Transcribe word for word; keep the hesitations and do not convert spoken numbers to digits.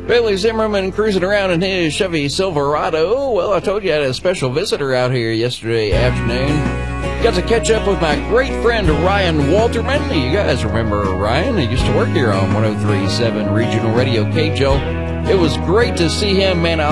Bailey Zimmerman cruising around in his Chevy Silverado. Well, I told you I had a special visitor out here yesterday afternoon. Got to catch up with my great friend Ryan Walterman. You guys remember Ryan? He used to work here on one oh three point seven Regional Radio K J O. It was great to see him, man. I